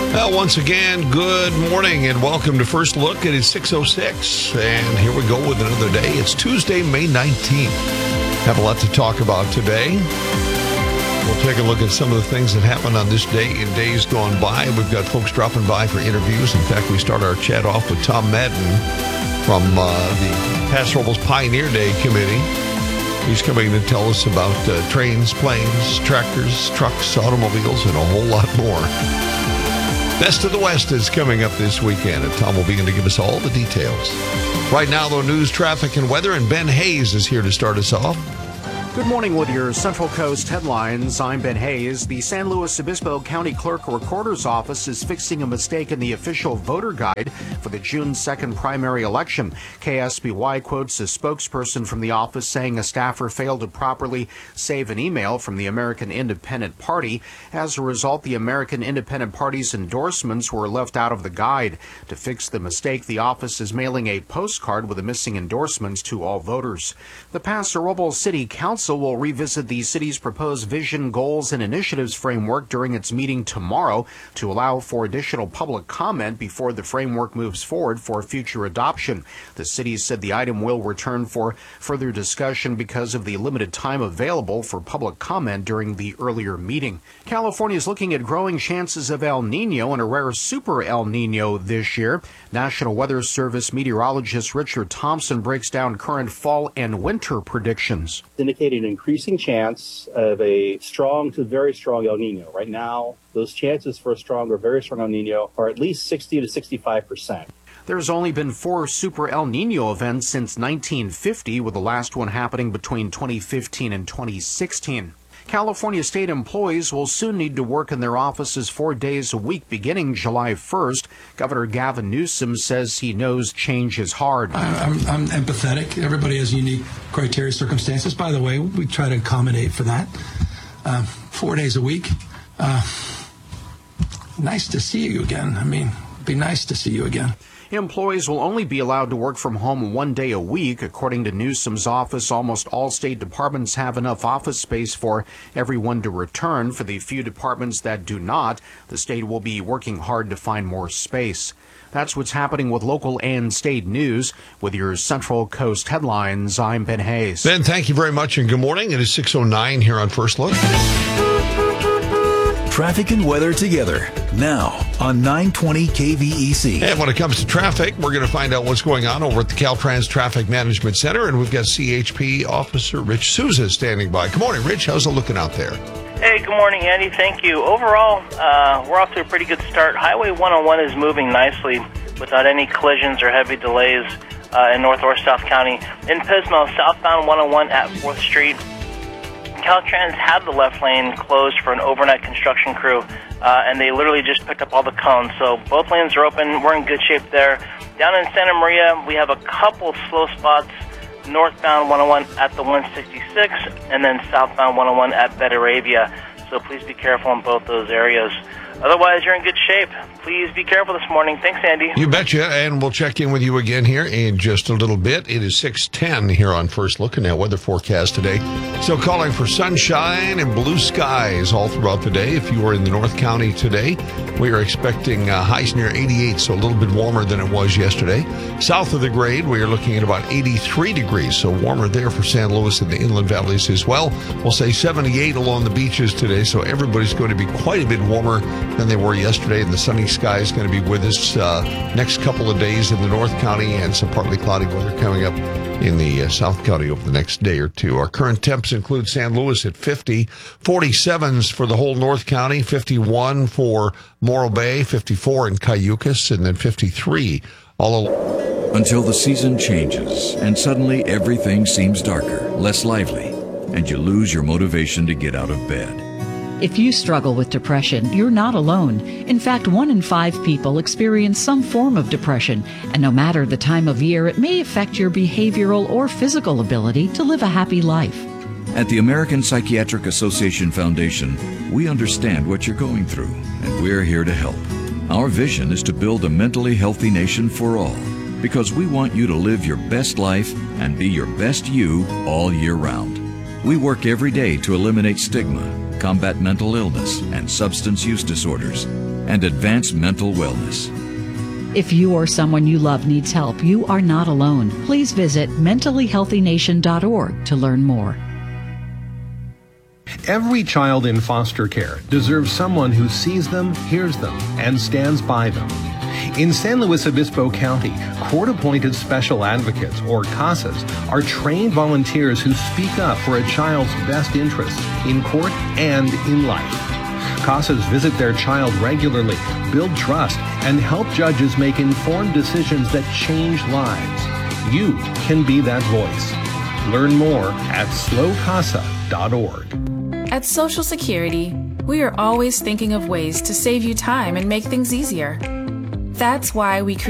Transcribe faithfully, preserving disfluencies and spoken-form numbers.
Well, once again, good morning and welcome to First Look. It is six oh six, and here we go with another day. It's Tuesday, May nineteenth. Have a lot to talk about today. We'll take a look at some of the things that happened on this day in days gone by. We've got folks dropping by for interviews. In fact, we start our chat off with Tom Madden from uh, the Paso Robles Pioneer Day Committee. He's coming to tell us about uh, trains, planes, tractors, trucks, automobiles, and a whole lot more. Best of the West is coming up this weekend, and Tom will begin to give us all the details. Right now, though, news, traffic, and weather, and Ben Hayes is here to start us off. Good morning with your Central Coast headlines. I'm Ben Hayes. The San Luis Obispo County Clerk Recorder's Office is fixing a mistake in the official voter guide for the June second primary election. K S B Y quotes a spokesperson from the office saying a staffer failed to properly save an email from the American Independent Party. As a result, the American Independent Party's endorsements were left out of the guide. To fix the mistake, the office is mailing a postcard with the missing endorsements to all voters. The Paso Robles City Council will revisit the city's proposed vision, goals, and initiatives framework during its meeting tomorrow to allow for additional public comment before the framework moves forward for future adoption. The city said the item will return for further discussion because of the limited time available for public comment during the earlier meeting. California is looking at growing chances of El Nino and a rare super El Nino this year. National Weather Service meteorologist Richard Thompson breaks down current fall and winter predictions. Indicating an increasing chance of a strong to very strong El Nino. Right now, those chances for a strong or very strong El Nino are at least sixty to sixty-five percent. There's only been four Super El Nino events since nineteen fifty, with the last one happening between twenty fifteen and twenty sixteen. California state employees will soon need to work in their offices four days a week beginning July first. Governor Gavin Newsom says he knows change is hard. I'm, I'm empathetic. Everybody has unique criteria, circumstances. By the way, we try to accommodate for that. Uh, four days a week. Uh, nice to see you again. I mean, it'd be nice to see you again. Employees will only be allowed to work from home one day a week. According to Newsom's office, almost all state departments have enough office space for everyone to return. For the few departments that do not, the state will be working hard to find more space. That's what's happening with local and state news. With your Central Coast headlines, I'm Ben Hayes. Ben, thank you very much, and good morning. It is six oh nine here on First Look. Traffic and weather together now on nine twenty K V E C. And when it comes to traffic, we're going to find out what's going on over at the Caltrans Traffic Management Center, and we've got C H P Officer Rich Souza standing by. Good morning, Rich. How's it looking out there? Hey, good morning, Andy. Thank you. Overall, uh, we're off to a pretty good start. Highway one oh one is moving nicely without any collisions or heavy delays uh, in North or South County. In Pismo, southbound one oh one at fourth Street, Caltrans had the left lane closed for an overnight construction crew, uh, and they literally just picked up all the cones. So both lanes are open. We're in good shape there. Down in Santa Maria, we have a couple slow spots. Northbound one oh one at the one sixty-six, and then southbound one oh one at Betteravia. So please be careful in both those areas. Otherwise, you're in good shape. Please be careful this morning. Thanks, Andy. You betcha, and we'll check in with you again here in just a little bit. It is six ten here on First Look, and our weather forecast today. So calling for sunshine and blue skies all throughout the day. If you are in the North County today, we are expecting uh, highs near eighty-eight, so a little bit warmer than it was yesterday. South of the grade, we are looking at about eighty-three degrees, so warmer there for San Luis and the inland valleys as well. We'll say seventy-eight along the beaches today, so everybody's going to be quite a bit warmer than they were yesterday, and the sunny sky is going to be with us uh, next couple of days in the North County, and some partly cloudy weather coming up in the uh, South County over the next day or two. Our current temps include San Luis at fifty, forty-sevens for the whole North County, fifty-one for Morro Bay, fifty-four in Cayucas, and then fifty-three all along. Until the season changes and suddenly everything seems darker, less lively, and you lose your motivation to get out of bed. If you struggle with depression, you're not alone. In fact, one in five people experience some form of depression, and no matter the time of year, it may affect your behavioral or physical ability to live a happy life. At the American Psychiatric Association Foundation, we understand what you're going through, and we're here to help. Our vision is to build a mentally healthy nation for all, because we want you to live your best life and be your best you all year round. We work every day to eliminate stigma, combat mental illness and substance use disorders, and advance mental wellness. If you or someone you love needs help, you are not alone. Please visit mentally healthy nation dot org to learn more. Every child in foster care deserves someone who sees them, hears them, and stands by them. In San Luis Obispo County, court-appointed special advocates, or CASAs, are trained volunteers who speak up for a child's best interests in court and in life. CASAs visit their child regularly, build trust, and help judges make informed decisions that change lives. You can be that voice. Learn more at slow casa dot org. At Social Security, we are always thinking of ways to save you time and make things easier. That's why we create